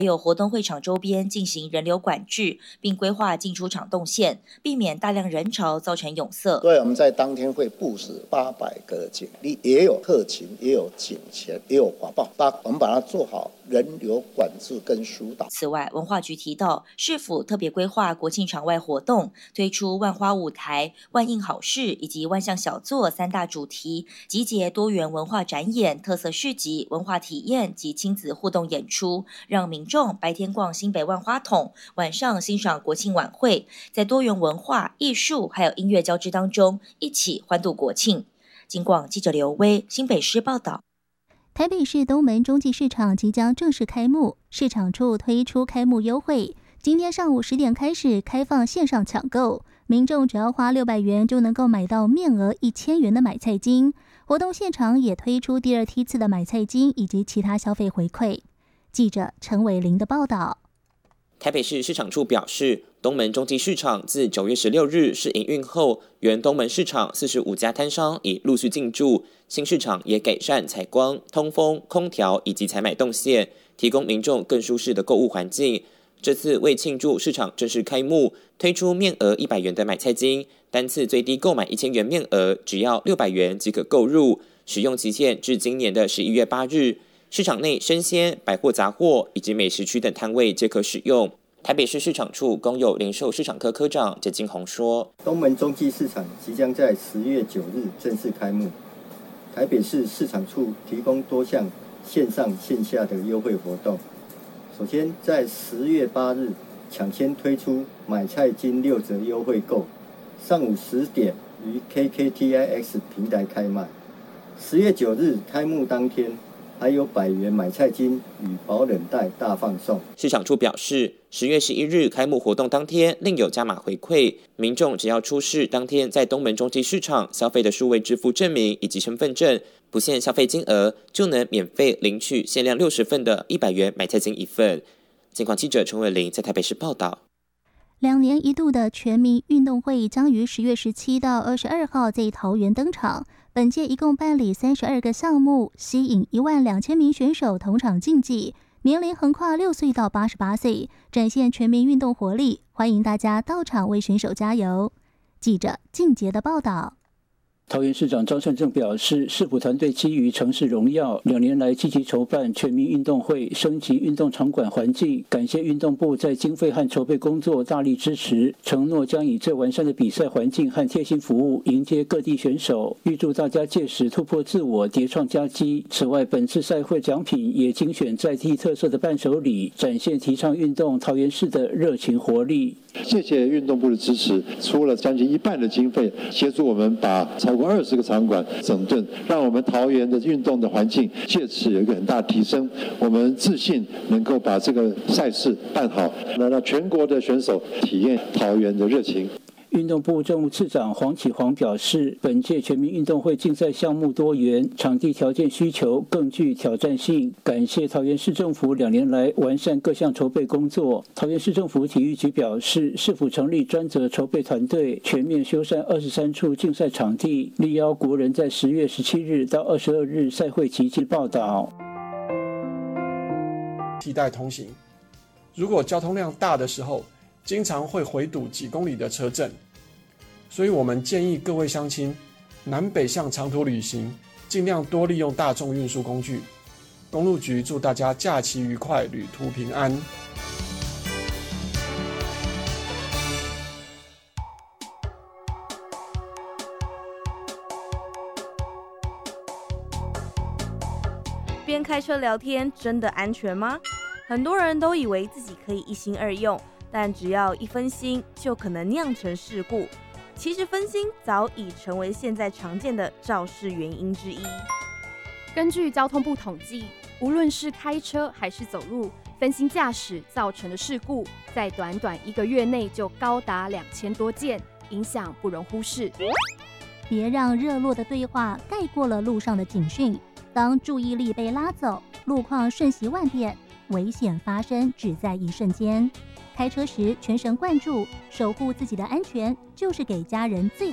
还有活动会场周边进行人流管制，并规划进出场动线，避免大量人潮造成拥塞。 所以我们在当天会部署800个警力，也有特勤，也有警前，也有华报，我们把它做好人流管制跟疏导。 此外，文化局提到，市府特别规划国庆场外活动，推出万花舞台、万应好事以及万象小作3大主题，集结多元文化展演、特色市集、文化体验及亲子互动演出，让民众白天逛新北万花筒，晚上欣赏国庆晚会，在多元文化、艺术还有音乐交织当中，一起欢度国庆。警广记者刘威，新北市报道。 台北市东门中继市场即将正式开幕，市场处推出开幕优惠，今天上午10点开始开放线上抢购，民众只要花600元就能够买到面额1000元的买菜金。活动现场也推出第2梯次的买菜金以及其他消费回馈。记者陈伟玲的报道。 台北市市场处表示，东门中继市场自9月16日试营运后，原东门市场45家摊商已陆续进驻，新市场也改善采光、通风、空调以及采买动线，提供民众更舒适的购物环境。这次为庆祝市场正式开幕，推出面额100元的买菜金，单次最低购买1000元面额，只要600元即可购入，使用期限至今年的11月8日。市场内生鲜、百货杂货以及美食区等摊位皆可使用。台北市市场处公有零售市场科科长简金宏说：“ 东门中继市场即将在10月9日正式开幕。台北市市场处提供多项线上线下的优惠活动。首先，在10月8日抢先推出买菜金6折优惠购，上午10点于 KKTIX 平台开卖。10月9日开幕当天，还有100元买菜金与保冷袋大放送。” 市场处表示，10月11日开幕活动当天另有加码回馈，民众只要出示当天在东门中继市场消费的数位支付证明以及身份证，不限消费金额，就能免费领取限量60份的100元买菜金1份。警广记者陈伟玲在台北市报道。 2年一度的全民运动会将于10月17到22号在桃园登场。本届一共办理32个项目，吸引12000名选手同场竞技，年龄横跨6岁到88岁，展现全民运动活力。欢迎大家到场为选手加油。记者靳杰的报道。 桃园市长张善政表示，市府团队基于城市荣耀，2年来积极筹办全民运动会，升级运动场馆环境，感谢运动部在经费和筹备工作大力支持，承诺将以最完善的比赛环境和贴心服务迎接各地选手，预祝大家届时突破自我，迭创佳绩。此外，本次赛会奖品也精选在地特色的伴手礼，展现提倡运动桃园市的热情活力。 谢谢运动部的支持，出了将近1半的经费，协助我们把超过20个场馆整顿，让我们桃园的运动的环境借此有一个很大的提升。我们自信能够把这个赛事办好，让全国的选手体验桃园的热情。 运动部政务次长黄启煌表示，本届全民运动会竞赛项目多元，场地条件需求更具挑战性，感谢桃园市政府2年来完善各项筹备工作。桃园市政府体育局表示，市府成立专责筹备团队，全面修缮23处竞赛场地，力邀国人在10月17日到22日赛会期间报道。 替代通行，如果交通量大的时候，经常会回堵几公里的车阵，所以我们建议各位乡亲，南北向长途旅行，尽量多利用大众运输工具。公路局祝大家假期愉快，旅途平安。 边开车聊天真的安全吗？很多人都以为自己可以一心二用，但只要一分心，就可能酿成事故。其实分心早已成为现在常见的肇事原因之一。 根据交通部统计，无论是开车还是走路，分心驾驶造成的事故，在短短1个月内就高达2000多件，影响不容忽视。 别让热络的对话盖过了路上的警讯。当注意力被拉走，路况瞬息万变，危险发生只在一瞬间。开车时全神贯注，守护自己的安全，就是给家人最